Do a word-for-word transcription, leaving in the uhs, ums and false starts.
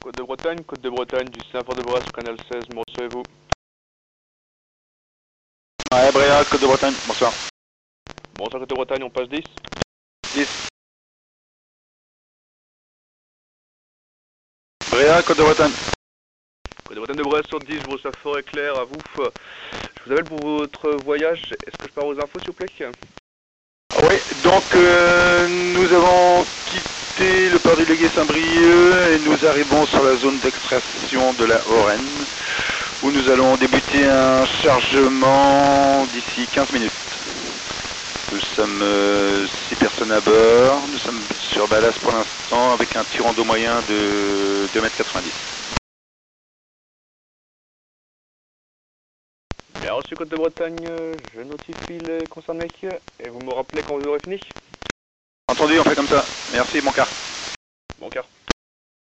Côte de Bretagne, Côte de Bretagne, du Saint-Fort de Brest, canal seize, me recevez-vous? Ouais, Bréa, Côte de Bretagne, bonsoir. Bonsoir Côte de Bretagne, on passe dix. dix. Bréa, Côte de Bretagne. Côte de Bretagne de Brest sur dix, je vous reçois fort et clair, à vous. Je vous appelle pour votre voyage, est-ce que je peux avoir vos infos s'il vous plaît? Oui, donc euh, nous avons quitté le port du Légué Saint-Brieuc et nous arrivons sur la zone d'extraction de la Hauraine où nous allons débuter un chargement d'ici quinze minutes. Nous sommes euh, six personnes à bord, nous sommes sur ballast pour l'instant avec un tirant d'eau moyen de deux mètres quatre-vingt-dix. Bien reçu Côte de Bretagne, je notifie les concernés et vous me rappelez quand vous aurez fini? Entendu, on fait comme ça. Merci, mon quart. Bon quart.